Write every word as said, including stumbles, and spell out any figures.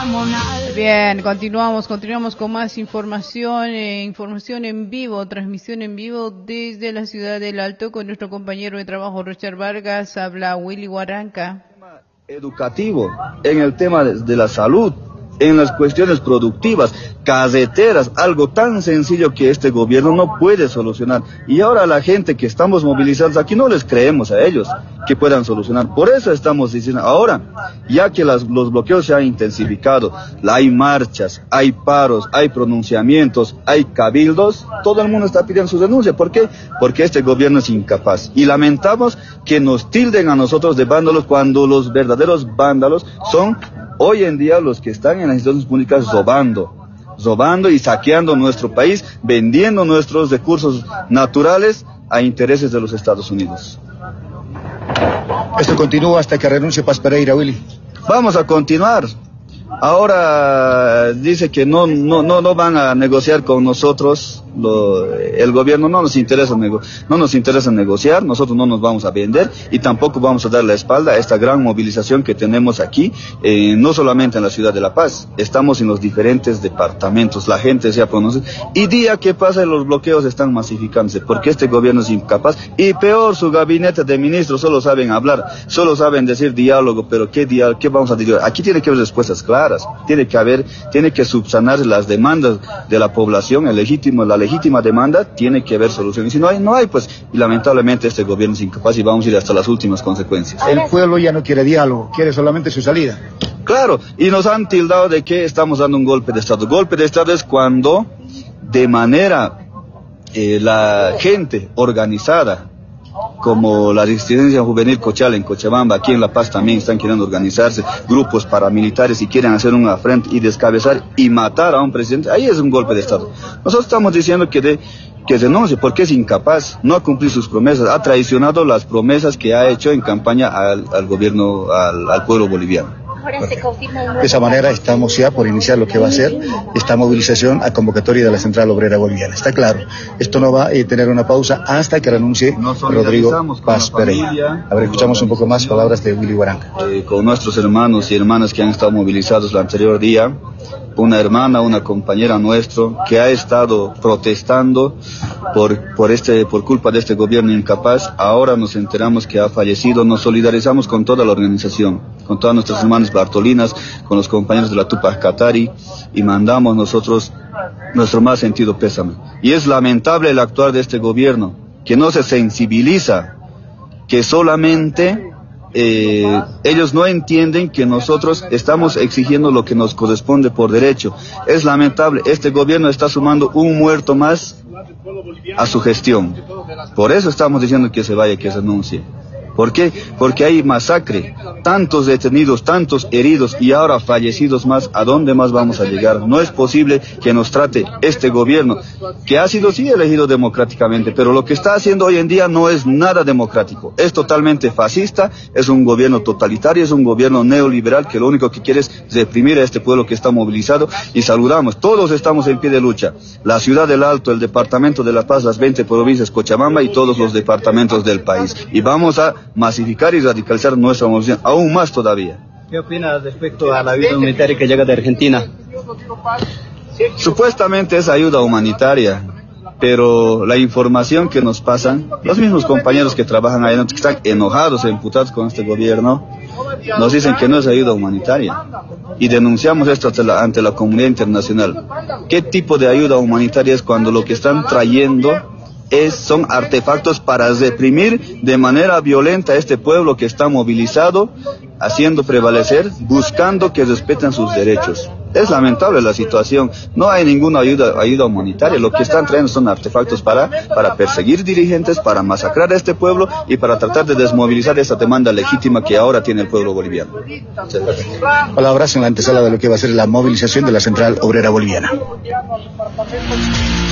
Bien, continuamos, continuamos con más información, eh, información en vivo, transmisión en vivo desde la ciudad del Alto con nuestro compañero de trabajo Richard Vargas. Habla Willy Huaranca. Educativo, en el tema de, de la salud, en las cuestiones productivas, carreteras, algo tan sencillo que este gobierno no puede solucionar. Y ahora la gente que estamos movilizados aquí no les creemos a ellos que puedan solucionar. Por eso estamos diciendo, ahora, ya que las, los bloqueos se han intensificado, hay marchas, hay paros, hay pronunciamientos, hay cabildos, todo el mundo está pidiendo su denuncia. ¿Por qué? Porque este gobierno es incapaz. Y lamentamos que nos tilden a nosotros de vándalos cuando los verdaderos vándalos son hoy en día los que están en las instituciones públicas robando, robando y saqueando nuestro país, vendiendo nuestros recursos naturales a intereses de los Estados Unidos. Esto continúa hasta que renuncie Paz Pereira, Willy. Vamos a continuar. Ahora dice que no no no no van a negociar con nosotros, lo, el gobierno no nos interesa nego, no nos interesa negociar, nosotros no nos vamos a vender y tampoco vamos a dar la espalda a esta gran movilización que tenemos aquí, eh, no solamente en la ciudad de La Paz, estamos en los diferentes departamentos, la gente se ha pronunciado y día que pasa los bloqueos están masificándose porque este gobierno es incapaz y peor su gabinete de ministros solo saben hablar, solo saben decir diálogo, pero qué diálogo, qué vamos a decir, aquí tiene que haber respuestas claras. Tiene que haber, tiene que subsanar las demandas de la población, el legítimo, la legítima demanda, tiene que haber soluciones. Si no hay, no hay, pues, y lamentablemente este gobierno es incapaz y vamos a ir hasta las últimas consecuencias. El pueblo ya no quiere diálogo, quiere solamente su salida. Claro, y nos han tildado de que estamos dando un golpe de Estado. Golpe de Estado es cuando, de manera, eh, la gente organizada, como la Resistencia Juvenil Cochal en Cochabamba, aquí en La Paz también están queriendo organizarse grupos paramilitares y quieren hacer un afrenta y descabezar y matar a un presidente, ahí es un golpe de Estado. Nosotros estamos diciendo que de, que renuncie porque es incapaz, no ha cumplido sus promesas, ha traicionado las promesas que ha hecho en campaña al, al gobierno, al, al pueblo boliviano. De esa manera estamos ya por iniciar lo que va a ser esta movilización a convocatoria de la Central Obrera Boliviana. Está claro, esto no va a tener una pausa hasta que renuncie Rodrigo Paz Pereira. A ver, escuchamos un poco más palabras de Willy Huaranca. Eh, con nuestros hermanos y hermanas que han estado movilizados el anterior día, una hermana, una compañera nuestro que ha estado protestando por, por, este, por culpa de este gobierno incapaz, ahora nos enteramos que ha fallecido, nos solidarizamos con toda la organización, con todas nuestras hermanas bartolinas, con los compañeros de la Tupac Katari y mandamos nosotros nuestro más sentido pésame. Y es lamentable el actuar de este gobierno, que no se sensibiliza, que solamente Eh, ellos no entienden que nosotros estamos exigiendo lo que nos corresponde por derecho. Es lamentable, este gobierno está sumando un muerto más a su gestión. Por eso estamos diciendo que se vaya, que renuncie. ¿Por qué? Porque hay masacre, tantos detenidos, tantos heridos y ahora fallecidos más. ¿A dónde más vamos a llegar? No es posible que nos trate este gobierno, que ha sido sí elegido democráticamente, pero lo que está haciendo hoy en día no es nada democrático. Es totalmente fascista, es un gobierno totalitario, es un gobierno neoliberal que lo único que quiere es reprimir a este pueblo que está movilizado. Y saludamos, todos estamos en pie de lucha. La ciudad del Alto, el departamento de La Paz, las veinte provincias, Cochabamba y todos los departamentos del país. Y vamos a masificar y radicalizar nuestra movilización aún más todavía. ¿Qué opinas respecto a la ayuda humanitaria que llega de Argentina? Supuestamente es ayuda humanitaria, pero la información que nos pasan, los mismos compañeros que trabajan ahí, que están enojados, emputados con este gobierno, nos dicen que no es ayuda humanitaria. Y denunciamos esto ante la, ante la comunidad internacional. ¿Qué tipo de ayuda humanitaria es cuando lo que están trayendo Es, son artefactos para reprimir de manera violenta a este pueblo que está movilizado, haciendo prevalecer, buscando que respeten sus derechos? Es lamentable la situación, no hay ninguna ayuda, ayuda humanitaria, lo que están trayendo son artefactos para, para perseguir dirigentes, para masacrar a este pueblo y para tratar de desmovilizar esa demanda legítima que ahora tiene el pueblo boliviano. Palabras en la antesala de lo que va a ser la movilización de la Central Obrera Boliviana.